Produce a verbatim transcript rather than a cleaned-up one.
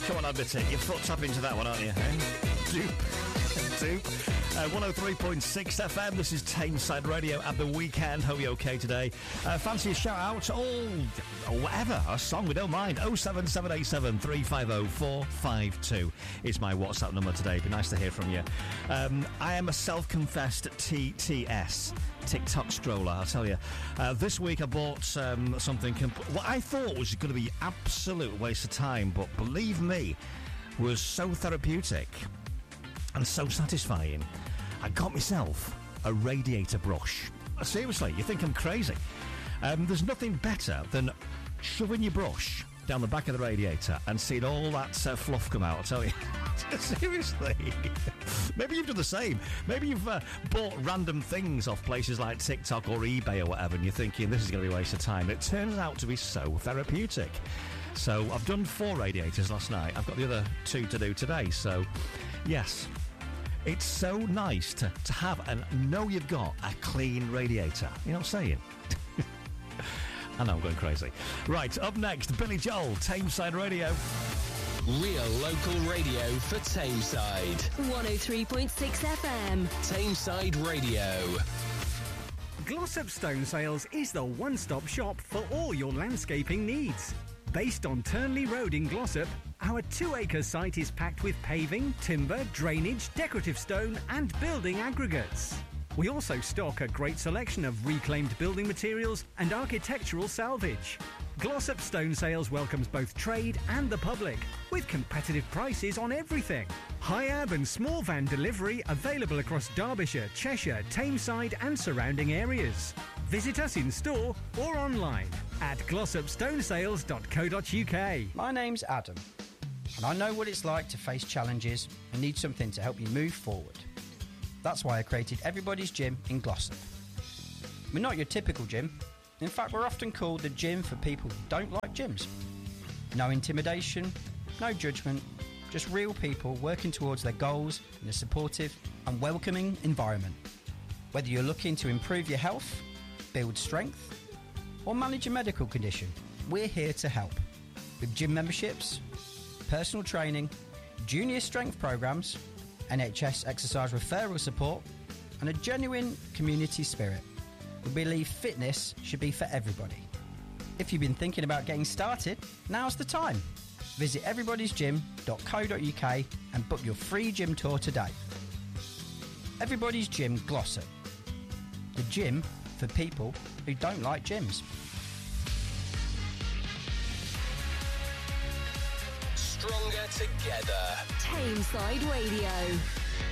Come on, admit it. You're foot tapping to that one, aren't you? Eh? Dupe. Dupe. Uh, one oh three point six F M. This is Tameside Radio at the weekend. Hope you're okay today. Uh, fancy a shout out? Oh, or whatever. A song, we don't mind. oh seven seven eight seven three five oh four five two is my WhatsApp number today. Be nice to hear from you. Um, I am a self-confessed T T S. TikTok scroller, I'll tell you. Uh, this week I bought um, something comp- what I thought was going to be absolute waste of time, but believe me, was so therapeutic and so satisfying. I got myself a radiator brush. Seriously, you think I'm crazy? Um, there's nothing better than shoving your brush down the back of the radiator and seeing all that uh, fluff come out, I'll tell you. Seriously. Maybe you've done the same. Maybe you've uh, bought random things off places like TikTok or eBay or whatever, and you're thinking this is going to be a waste of time. It turns out to be so therapeutic. So I've done four radiators last night. I've got the other two to do today. So, yes, it's so nice to, to have and know you've got a clean radiator. You know what I'm saying? I know, I'm going crazy. Right, up next, Billy Joel, Tameside Radio. Real local radio for Tameside. one oh three point six F M. Tameside Radio. Glossop Stone Sales is the one-stop shop for all your landscaping needs. Based on Turnley Road in Glossop, our two-acre site is packed with paving, timber, drainage, decorative stone and building aggregates. We also stock a great selection of reclaimed building materials and architectural salvage. Glossop Stone Sales welcomes both trade and the public, with competitive prices on everything. High-ab and small van delivery available across Derbyshire, Cheshire, Tameside and surrounding areas. Visit us in store or online at glossop stone sales dot co dot uk. My name's Adam, and I know what it's like to face challenges and need something to help you move forward. That's why I created Everybody's Gym in Glossop. We're not your typical gym. In fact, we're often called the gym for people who don't like gyms. No intimidation, no judgment, just real people working towards their goals in a supportive and welcoming environment. Whether you're looking to improve your health, build strength, or manage a medical condition, we're here to help. With gym memberships, personal training, junior strength programs, N H S exercise referral support, and a genuine community spirit. We believe fitness should be for everybody. If you've been thinking about getting started, now's the time. Visit everybodys gym dot co dot uk and book your free gym tour today. Everybody's Gym Glossop. The gym for people who don't like gyms. Stronger together. Tameside Radio.